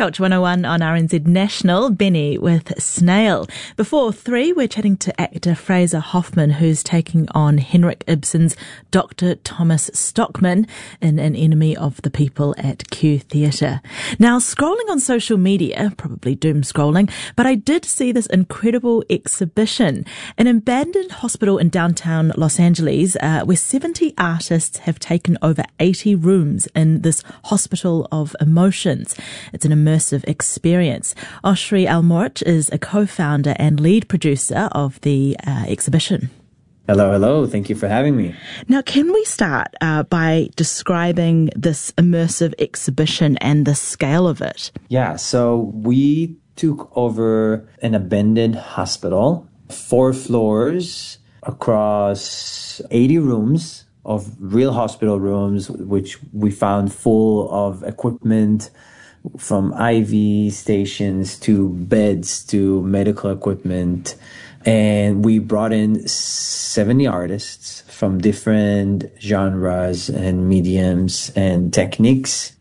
Culture 101 on RNZ National, Benny with Snail. Before 3, we're chatting to actor Fraser Hoffman, who's taking on Henrik Ibsen's Dr. Thomas Stockman in An Enemy of the People at Q Theatre. Now, scrolling on social media, probably doom scrolling, but I did see this incredible exhibition. An abandoned hospital in downtown Los Angeles, where 70 artists have taken over 80 rooms in this hospital of emotions. It's an immersive experience. Oshri Almort is a co-founder and lead producer of the exhibition. Hello. Thank you for having me. Now, can we start by describing this immersive exhibition and the scale of it? Yeah, so we took over an abandoned hospital, 4 floors across 80 rooms of real hospital rooms, which we found full of equipment, from IV stations to beds to medical equipment. And we brought in 70 artists from different genres and mediums and techniques.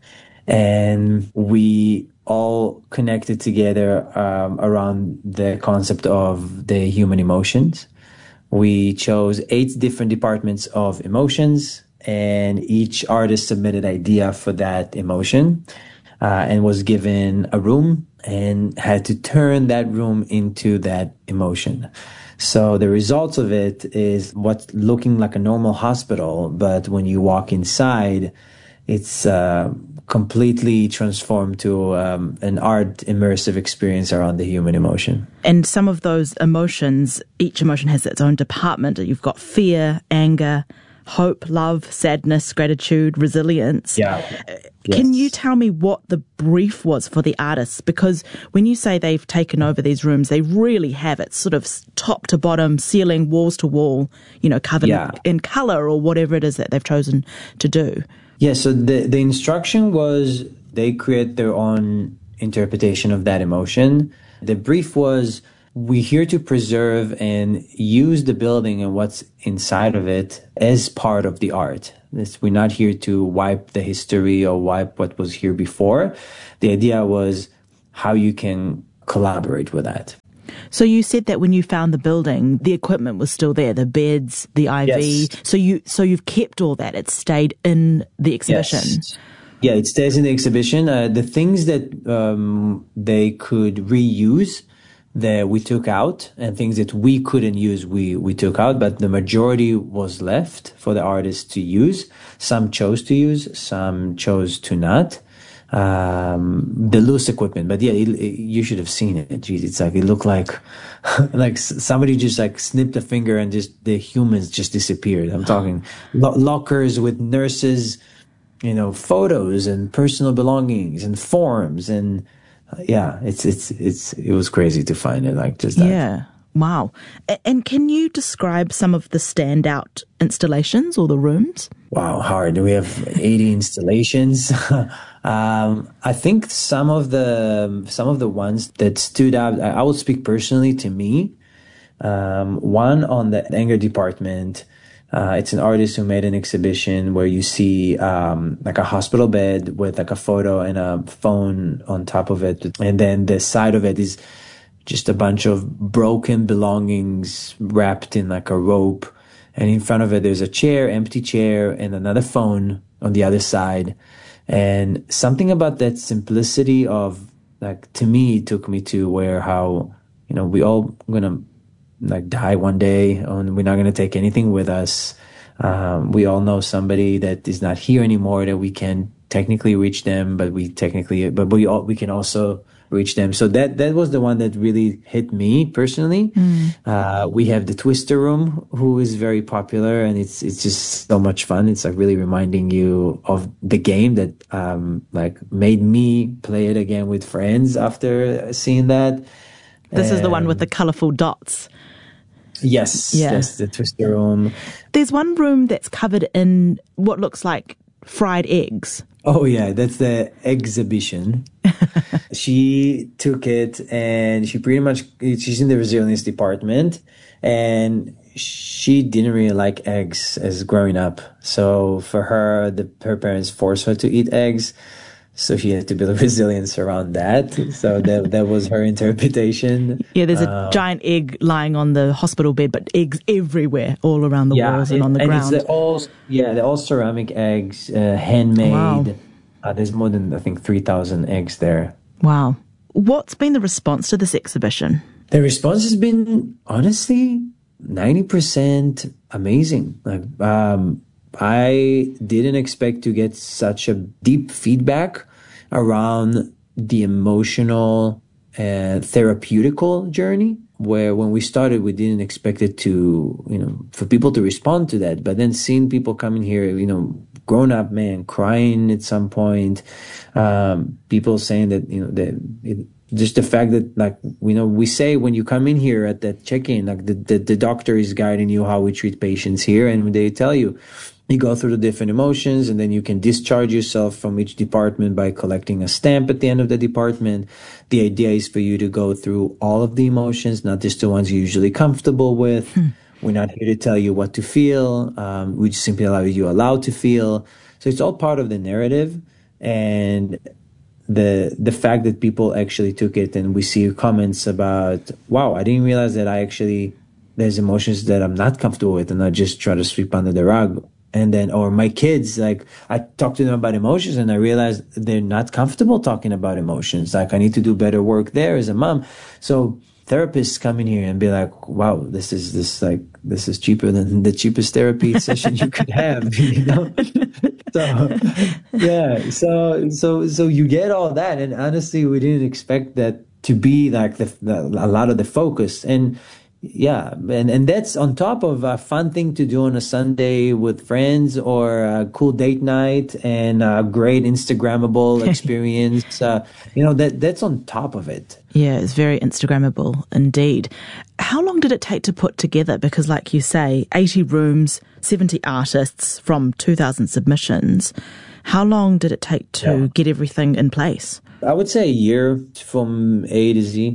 And we all connected together around the concept of the human emotions. We chose 8 different departments of emotions, and each artist submitted an idea for that emotion. And was given a room and had to turn that room into that emotion. So the results of it is what's looking like a normal hospital, but when you walk inside, it's completely transformed to an art immersive experience around the human emotion. And some of those emotions, each emotion has its own department. You've got fear, anger, hope, love, sadness, gratitude, resilience. Yeah. Can you tell me what the brief was for the artists? Because when you say they've taken over these rooms, they really have it sort of top to bottom, ceiling, walls to wall, covered in colour or whatever it is that they've chosen to do. Yeah, so the instruction was they create their own interpretation of that emotion. The brief was, we're here to preserve and use the building and what's inside of it as part of the art. We're not here to wipe the history or wipe what was here before. The idea was how you can collaborate with that. So you said that when you found the building, the equipment was still there, the beds, the IV. Yes. So you've kept all that. It stayed in the exhibition. Yes. Yeah, it stays in the exhibition. The things that they could reuse, that we took out, and things that we couldn't use, we took out, but the majority was left for the artists to use. Some chose to use, some chose to not. The loose equipment, but yeah, you should have seen it. Jeez, it's like, it looked like, like somebody just like snipped a finger and just the humans just disappeared. I'm talking lockers with nurses, photos and personal belongings and forms and, yeah, it was crazy to find it like just that. Yeah. Wow. And can you describe some of the standout installations or the rooms? Wow, hard. We have 80 installations. I think some of the ones that stood out, I will speak personally to me. One on the anger department. It's an artist who made an exhibition where you see like a hospital bed with like a photo and a phone on top of it. And then the side of it is just a bunch of broken belongings wrapped in like a rope. And in front of it, there's a chair, empty chair, and another phone on the other side. And something about that simplicity of, like, to me, it took me to how, we all gonna like die one day and we're not going to take anything with us. We all know somebody that is not here anymore that we can technically reach them, but we can also reach them. So that was the one that really hit me personally. We have the Twister Room, who is very popular, and it's just so much fun. It's like really reminding you of the game that like made me play it again with friends after seeing that. This is the one with the colourful dots. Yes, yeah. That's the Twister Room. There's one room that's covered in what looks like fried eggs. Oh yeah, that's the exhibition. She took it and she's in the resilience department, and she didn't really like eggs as growing up. So for her, her parents forced her to eat eggs. So she had to build resilience around that. So that was her interpretation. Yeah, there's a giant egg lying on the hospital bed, but eggs everywhere, all around the walls and on the ground. They're all ceramic eggs, handmade. Wow. There's more than, I think, 3,000 eggs there. Wow. What's been the response to this exhibition? The response has been, honestly, 90% amazing. Like, I didn't expect to get such a deep feedback around the emotional and therapeutical journey, where when we started, we didn't expect it to, for people to respond to that. But then seeing people coming here, grown up man crying at some point, people saying that, just the fact that, we say when you come in here at that check-in, the doctor is guiding you how we treat patients here. And they tell you go through the different emotions, and then you can discharge yourself from each department by collecting a stamp at the end of the department. The idea is for you to go through all of the emotions, not just the ones you're usually comfortable with. We're not here to tell you what to feel. We just simply allow you allowed to feel. So it's all part of the narrative. And the fact that people actually took it, and we see comments about, wow, I didn't realize that there's emotions that I'm not comfortable with, and I just try to sweep under the rug. And then, or my kids, I talk to them about emotions, and I realize they're not comfortable talking about emotions. I need to do better work there as a mom. So therapists come in here and be like, wow, this is cheaper than the cheapest therapy session you could have, So, yeah. So you get all that. And honestly, we didn't expect that to be like a lot of the focus. And yeah, and that's on top of a fun thing to do on a Sunday with friends, or a cool date night and a great Instagrammable experience. That's on top of it. Yeah, it's very Instagrammable indeed. How long did it take to put together? Because like you say, 80 rooms, 70 artists from 2,000 submissions. How long did it take to get everything in place? I would say a year from A to Z,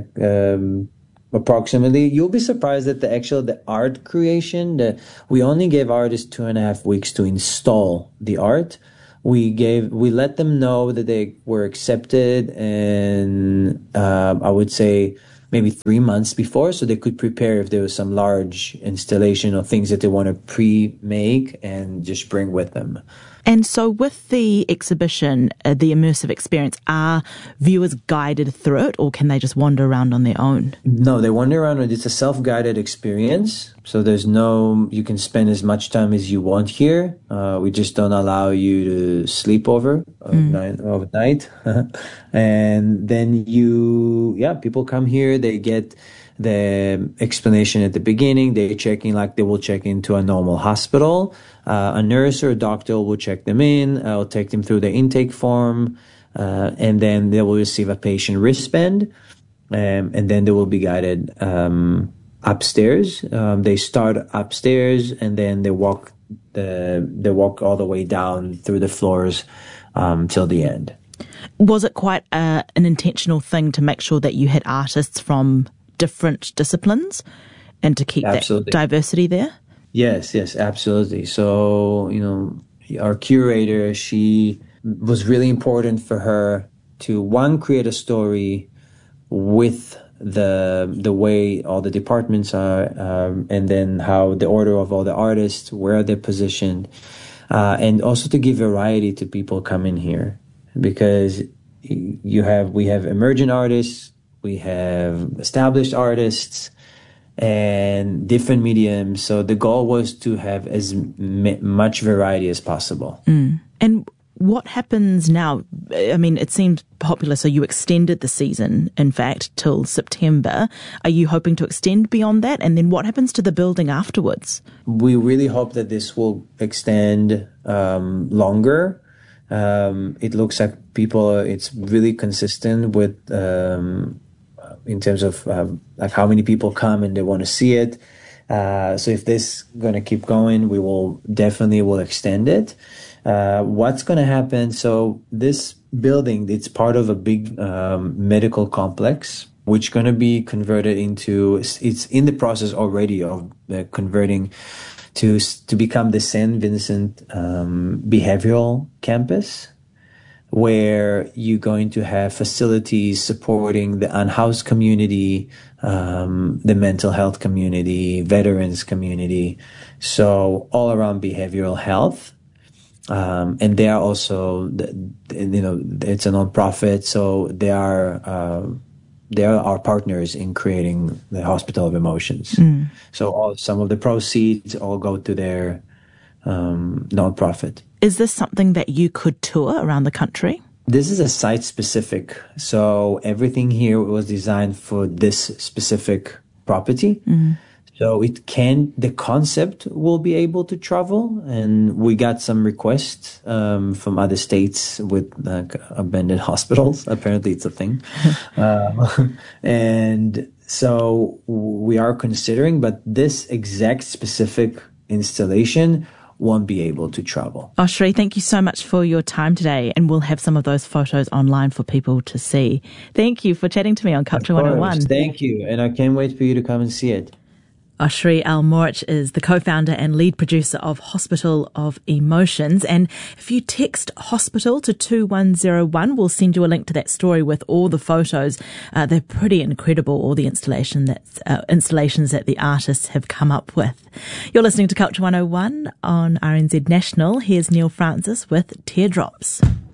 approximately. You'll be surprised at the art creation. We only gave artists 2.5 weeks to install the art. We let them know that they were accepted, and I would say maybe 3 months before, so they could prepare if there was some large installation or things that they want to pre-make and just bring with them. And so with the exhibition, the immersive experience, are viewers guided through it, or can they just wander around on their own? No, they wander around. It's a self-guided experience. So you can spend as much time as you want here. We just don't allow you to sleep overnight. And then people come here, they get the explanation at the beginning. They will check into a normal hospital. A nurse or a doctor will check them in. I'll take them through the intake form, and then they will receive a patient wristband, and then they will be guided upstairs. They start upstairs, and then they walk all the way down through the floors till the end. Was it quite an intentional thing to make sure that you had artists from different disciplines and to keep that diversity there? Yes, absolutely. So, our curator, she was really important for her to, one, create a story with the way all the departments are, and then how the order of all the artists, where they're positioned, and also to give variety to people coming here, because we have emerging artists, we have established artists, and different mediums. So the goal was to have as much variety as possible. And what happens now? I mean, it seems popular, so you extended the season, in fact, till September. Are you hoping to extend beyond that? And then what happens to the building afterwards? We really hope that this will extend longer. It looks like it's really consistent with in terms of how many people come and they want to see it. So if this going to keep going, we will extend it. What's going to happen? So this building, it's part of a big medical complex, which going to be converted into. It's in the process already of converting to become the St. Vincent Behavioral Campus, where you're going to have facilities supporting the unhoused community, the mental health community, veterans community. So all around behavioral health. And they are also, it's a nonprofit. So they are our partners in creating the Hospital of Emotions. So some of the proceeds all go to their nonprofit. Is this something that you could tour around the country? This is a site specific. So everything here was designed for this specific property. So the concept will be able to travel. And we got some requests from other states with abandoned hospitals. Apparently it's a thing. And so we are considering, but this exact specific installation won't be able to travel. Oshri, thank you so much for your time today, and we'll have some of those photos online for people to see. Thank you for chatting to me on Culture 101. Thank you, and I can't wait for you to come and see it. Oshri Al-Morich is the co-founder and lead producer of Hospital of Emotions. And if you text hospital to 2101, we'll send you a link to that story with all the photos. They're pretty incredible, all the installations that the artists have come up with. You're listening to Culture 101 on RNZ National. Here's Neil Francis with Teardrops.